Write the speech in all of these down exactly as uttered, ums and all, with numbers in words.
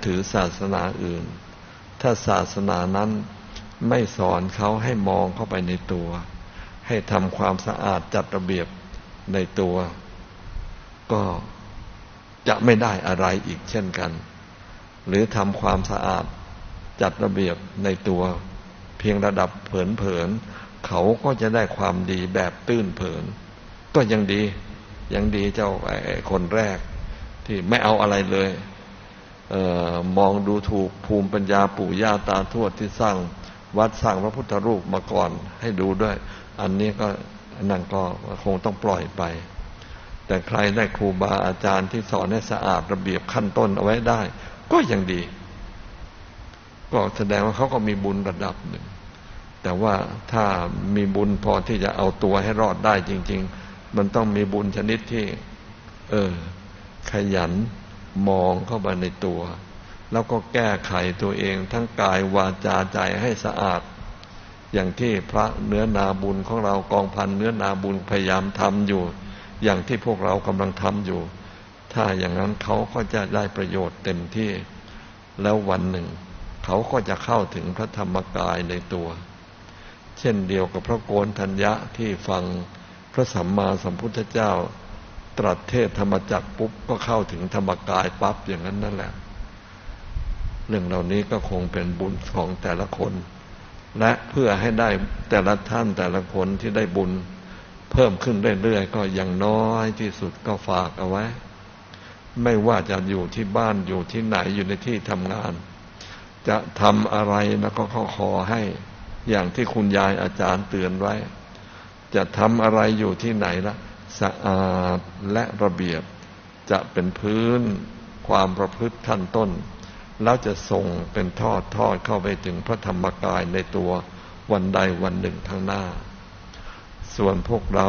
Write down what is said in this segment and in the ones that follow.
ถือศาสนาอื่นถ้าศาสนานั้นไม่สอนเขาให้มองเข้าไปในตัวให้ทำความสะอาดจัดระเบียบในตัวก็จะไม่ได้อะไรอีกเช่นกันหรือทำความสะอาดจัดระเบียบในตัวเพียงระดับเผินๆเขาก็จะได้ความดีแบบตื้นเผินก็ยังดียังดีเจ้าไอ้คนแรกที่ไม่เอาอะไรเลยเอ่อมองดูถูกภูมิปัญญาปู่ย่าตาทวดที่สร้างวัดสร้างพระพุทธรูปมาก่อนให้ดูด้วยอันนี้ก็นั่นก็คงต้องปล่อยไปแต่ใครได้ครูบาอาจารย์ที่สอนให้สะอาดระเบียบขั้นต้นเอาไว้ได้ก็ยังดีก็แสดงว่าเขาก็มีบุญระดับหนึ่งแต่ว่าถ้ามีบุญพอที่จะเอาตัวให้รอดได้จริงๆมันต้องมีบุญชนิดที่เออขยันมองเข้าไปในตัวแล้วก็แก้ไขตัวเองทั้งกายวาจาใจให้สะอาดอย่างที่พระเนื้อนาบุญของเรากองพันเนื้อนาบุญพยายามทำอยู่อย่างที่พวกเรากำลังทำอยู่ถ้าอย่างนั้นเขาก็จะได้ประโยชน์เต็มที่แล้ววันหนึ่งเขาก็จะเข้าถึงพระธรรมกายในตัวเช่นเดียวกับพระโกณทัญญะที่ฟังพระสัมมาสัมพุทธเจ้าตรัสเทศธรรมจักรปุ๊บก็เข้าถึงธรรมกายปั๊บอย่างนั้นนั่นแหละเรื่องเหล่านี้ก็คงเป็นบุญของแต่ละคนและเพื่อให้ได้แต่ละท่านแต่ละคนที่ได้บุญเพิ่มขึ้นเรื่อยๆก็อย่างน้อยที่สุดก็ฝากเอาไว้ไม่ว่าจะอยู่ที่บ้านอยู่ที่ไหนอยู่ในที่ทำงานจะทำอะไรนะก็ขอให้อย่างที่คุณยายอาจารย์เตือนไว้จะทำอะไรอยู่ที่ไหนละสะอาดและระเบียบจะเป็นพื้นความประพฤติขั้นต้นแล้วจะส่งเป็นทอดทอดเข้าไปถึงพระธรรมกายในตัววันใดวันหนึ่งข้างหน้าส่วนพวกเรา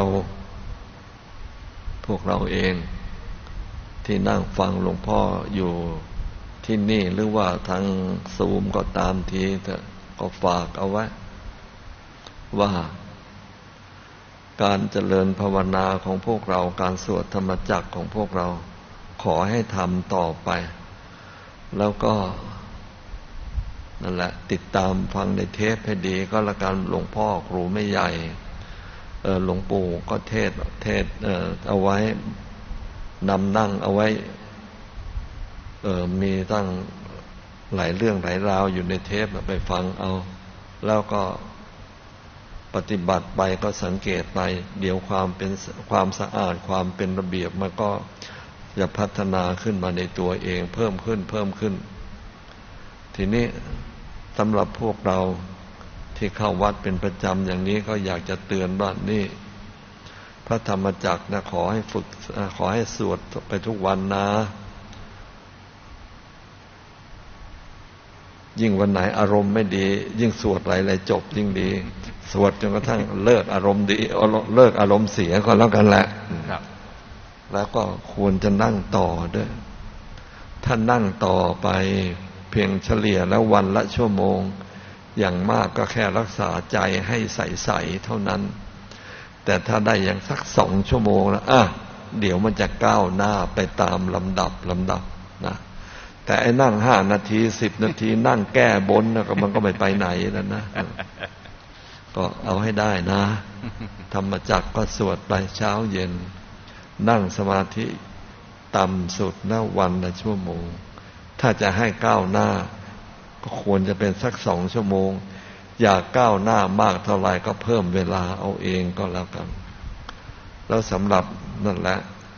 พวกเราเองที่นั่งฟังหลวงพ่ออยู่ที่นี่หรือว่าทางซูมก็ตามทีแต่ก็ฝากเอาไว้ว่าการเจริญภาวนาของพวกเราการสวดธรรมจักรของพวกเราขอให้ทำต่อไปแล้วก็นั่นแหละติดตามฟังในเทปให้ดีก็แล้วกันหลวงพ่อครูไม่ใหญ่เออหลวงปู่ก็เทศเทศเอ่อเอาไว้นำนั่งเอาไว้เออมีตั้งหลายเรื่องหลายราวอยู่ในเทปไปฟังเอาแล้วก็ปฏิบัติไปก็สังเกตไปเดี๋ยวความเป็นความสะอาดความเป็นระเบียบมันก็จะพัฒนาขึ้นมาในตัวเองเพิ่มขึ้นเพิ่มขึ้นทีนี้สำหรับพวกเราที่เข้าวัดเป็นประจำอย่างนี้ก็อยากจะเตือนว่านี่พระธรรมจักรนะขอให้ฝึกขอให้สวดไปทุกวันนะยิ่งวันไหนอารมณ์ไม่ดียิ่งสวดหลายๆจบยิ่งดีสวดจนกระทั่งเลิกอารมณ์ดีเลิกอารมณ์เสียก็แล้วกันแหละครับแล้วก็ควรจะนั่งต่อด้วยถ้านั่งต่อไปเพียงเฉลี่ยแล้ววันละชั่วโมงอย่างมากก็แค่รักษาใจให้ใสๆเท่านั้นแต่ถ้าได้อย่างสักสองชั่วโมงแล้วอ่ะเดี๋ยวมันจะก้าวหน้าไปตามลำดับลำดับนะแต่ไอ้นั่งห้านาทีสิบนาทีนั่งแก้บนนะก็มันก็ไม่ไปไหนแล้วนะก็เอาให้ได้นะธรรมจักรก็สวดไปเช้าเย็นนั่งสมาธิต่ำสุดนะวันละชั่วโมงถ้าจะให้ก้าวหน้าก็ควรจะเป็นสักสองชั่วโมงอยากก้าวหน้ามากเท่าไหร่ก็เพิ่มเวลาเอาเองก็แล้วกันแล้วสำหรับนั่นแหละ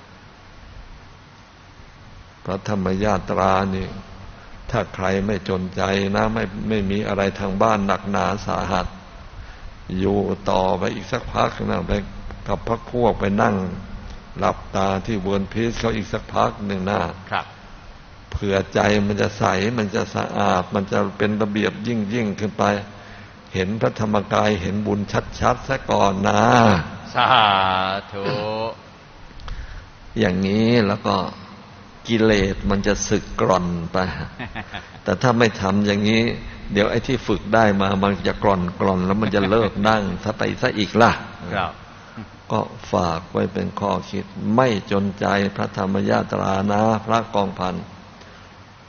พระธรรมยาตรานี่ถ้าใครไม่จนใจนะไม่ไม่มีอะไรทางบ้านหนักหนาสาหัสอยู่ต่อไปอีกสักพักนะไปกับพรรคพวกไปนั่งหลับตาที่เวิร์นพีซเขาอีกสักพักหนึ่งนะครับเผื่อใจมันจะใสมันจะสะอาดมันจะเป็นระเบียบยิ่งยิ่งขึ้นไปเห็นพระธรรมกายเห็นบุญชัดๆซะก่อนนะสาธุอย่างนี้แล้วก็กิเลสมันจะสึกกร่อนไปแต่ถ้าไม่ทำอย่างนี้เดี๋ยวไอ้ที่ฝึกได้มามันจะกร่อนกร่อนแล้วมันจะเลิกนั่งถ้าไปซะอีกล่ะครับก็ฝากไว้เป็นข้อคิดไม่จนใจพระธรรมยาตรานะพระกองพันธุ์